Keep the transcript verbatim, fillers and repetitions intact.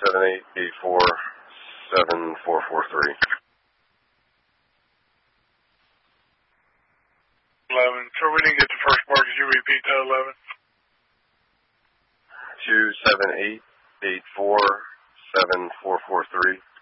seven eight eight four seven four four three. eleven. So we didn't get the first part. Could you repeat that, eleven? two seven eight eight four seven four four three.